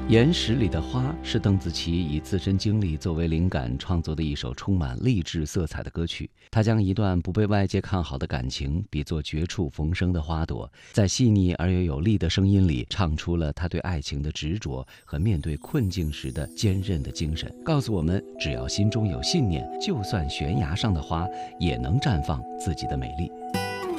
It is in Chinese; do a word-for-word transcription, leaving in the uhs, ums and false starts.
岩石里的花是邓紫棋以自身经历作为灵感创作的一首充满励志色彩的歌曲。她将一段不被外界看好的感情比作绝处逢生的花朵，在细腻而又有力的声音里唱出了她对爱情的执着和面对困境时的坚韧的精神，告诉我们只要心中有信念，就算悬崖上的花也能绽放自己的美丽。